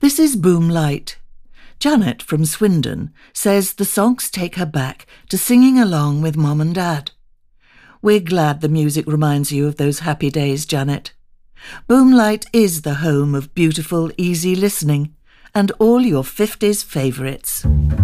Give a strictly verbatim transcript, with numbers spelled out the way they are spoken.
This is Boom Light. Janet from Swindon says the songs take her back to singing along with Mum and Dad. We're glad the music reminds you of those happy days, Janet. Boom Light is the home of beautiful, easy listening and all your fifties favourites.